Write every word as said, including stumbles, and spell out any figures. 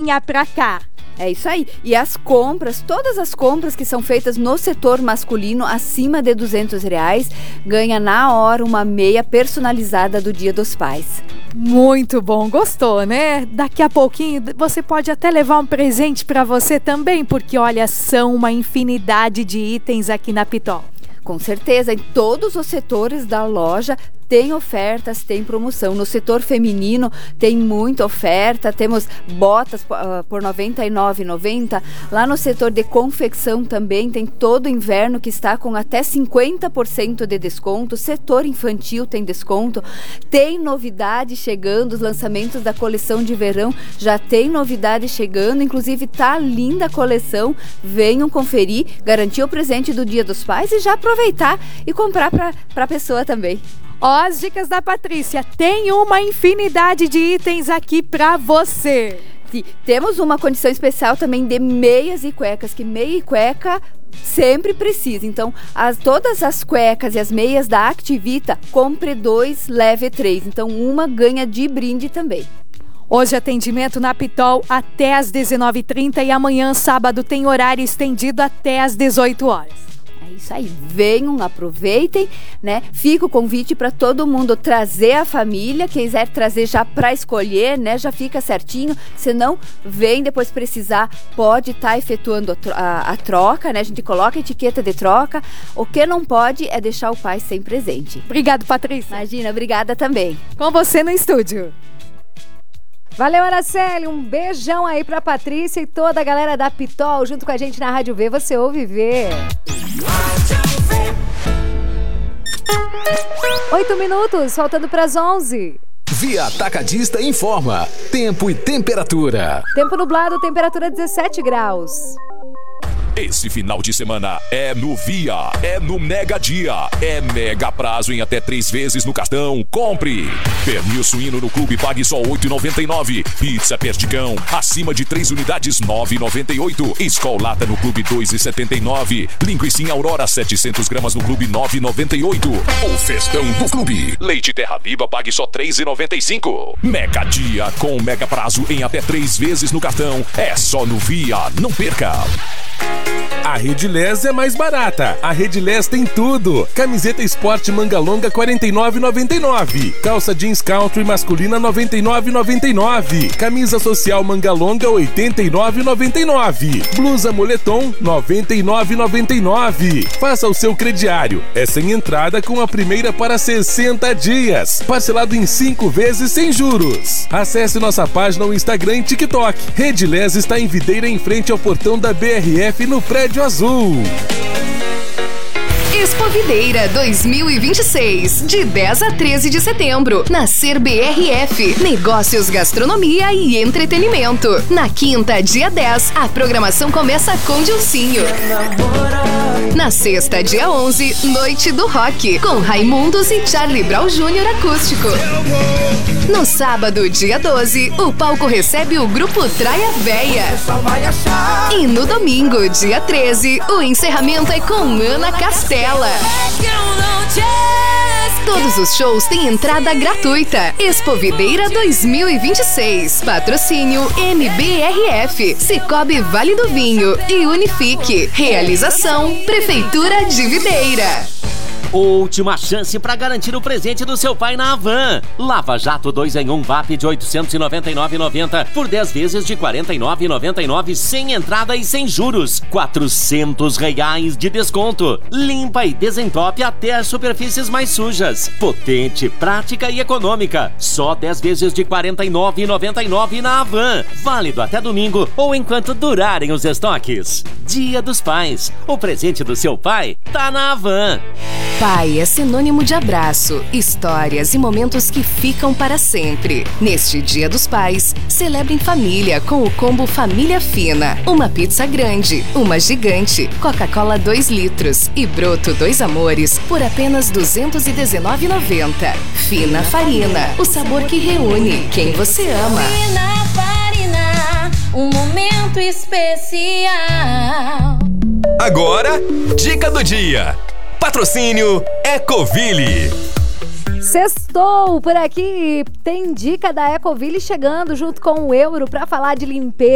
venha pra cá. É isso aí. E as compras, todas as compras que são feitas no setor masculino acima de duzentos reais, ganha na hora uma meia personalizada do Dia dos Pais. Muito bom, gostou, né? Daqui a pouquinho você pode até levar um presente para você também, porque olha, são uma infinidade de itens aqui na Pitol. Com certeza, em todos os setores da loja tem ofertas, tem promoção. No setor feminino tem muita oferta, temos botas uh, por noventa e nove reais e noventa centavos. Lá no setor de confecção também tem todo o inverno que está com até cinquenta por cento de desconto. Setor infantil tem desconto. Tem novidade chegando, os lançamentos da coleção de verão já tem novidade chegando. Inclusive tá linda a coleção. Venham conferir, garantir o presente do Dia dos Pais e já aproveitar e comprar para a pessoa também. Ó, as dicas da Patrícia, tem uma infinidade de itens aqui pra você. Sim, temos uma condição especial também de meias e cuecas, que meia e cueca sempre precisa. Então, as, todas as cuecas e as meias da Activita, compre dois, leve três. Então, uma ganha de brinde também. Hoje atendimento na Pitol até às dezenove e trinta e amanhã, sábado, tem horário estendido até às dezoito horas. É isso aí, venham, aproveitem, né? Fica o convite para todo mundo trazer a família, quem quiser trazer já para escolher, né? Já fica certinho, se não, vem depois precisar, pode estar tá efetuando a, a, a troca, né? A gente coloca a etiqueta de troca, o que não pode é deixar o pai sem presente. Obrigado, Patrícia. Imagina, obrigada também. Com você no estúdio. Valeu, Araceli, um beijão aí pra Patrícia e toda a galera da Pitol junto com a gente na Rádio V, você ouve ver. Oito minutos, faltando pras onze. Via Atacadista informa, tempo e temperatura. Tempo nublado, temperatura dezessete graus. Esse final de semana é no Via, é no Mega Dia, é mega prazo em até três vezes no cartão. Compre! Pernil suíno no clube pague só oito reais e noventa e nove centavos. Pizza Perdigão, acima de três unidades, nove reais e noventa e oito centavos. Skol Lata no clube, dois reais e setenta e nove centavos. Linguiça Aurora, setecentos gramas no clube, nove reais e noventa e oito centavos. O festão do clube. Leite Terra Viva pague só três reais e noventa e cinco centavos. Mega Dia, com mega prazo em até três vezes no cartão. É só no Via, não perca! A Redilés é mais barata. A Redilés tem tudo. Camiseta esporte manga longa quarenta e nove reais e noventa e nove centavos. Calça jeans country masculina noventa e nove reais e noventa e nove centavos. Camisa social manga longa oitenta e nove reais e noventa e nove centavos. Blusa moletom noventa e nove reais e noventa e nove centavos. Faça o seu crediário. É sem entrada com a primeira para sessenta dias. Parcelado em cinco vezes sem juros. Acesse nossa página no Instagram e TikTok. Redilés está em Videira em frente ao portão da B R F no Prédio Azul. Expo Videira dois mil e vinte e seis, de dez a treze de setembro, na Ser B R F, Negócios, Gastronomia e Entretenimento. Na quinta, dia dez, a programação começa com Dilcinho. Na sexta, dia onze, Noite do Rock, com Raimundos e Charlie Brown Júnior acústico. No sábado, dia doze, o palco recebe o grupo Traia Véia. E no domingo, dia treze, o encerramento é com Ana Castela. Todos os shows têm entrada gratuita. Expo Videira dois mil e vinte e seis. Patrocínio M B R F, Cicobi Vale do Vinho e Unifique. Realização Prefeitura de Videira. Última chance para garantir o presente do seu pai na Havan. Lava Jato dois em um V A P de oitocentos e noventa e nove reais e noventa centavos por dez vezes de quarenta e nove reais e noventa e nove centavos sem entrada e sem juros. quatrocentos reais de desconto. Limpa e desentope até as superfícies mais sujas. Potente, prática e econômica. Só dez vezes de quarenta e nove reais e noventa e nove centavos na Havan. Válido até domingo ou enquanto durarem os estoques. Dia dos Pais. O presente do seu pai tá na Havan. Pai é sinônimo de abraço, histórias e momentos que ficam para sempre. Neste Dia dos Pais, celebre em família com o combo Família Fina. Uma pizza grande, uma gigante, Coca-Cola dois litros e Broto dois Amores por apenas duzentos e dezenove reais e noventa centavos. Fina Farina, o sabor que reúne quem você ama. Fina Farina, um momento especial. Agora, dica do dia. Patrocínio Ecoville. Sextou por aqui, tem dica da Ecoville chegando junto com o Euro para falar de limpeza.